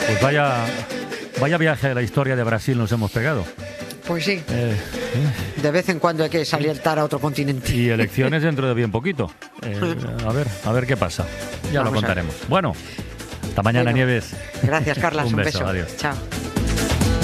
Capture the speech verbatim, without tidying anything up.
Pues vaya, vaya viaje a la historia de Brasil nos hemos pegado. Pues sí. Eh, eh. De vez en cuando hay que salir a otro continente. Y elecciones dentro de bien poquito. Eh, a ver, a ver qué pasa. Ya Vamos lo contaremos. Bueno, hasta mañana, Bueno, Nieves. Gracias, Carlas. Un Un beso, beso. adiós. Chao.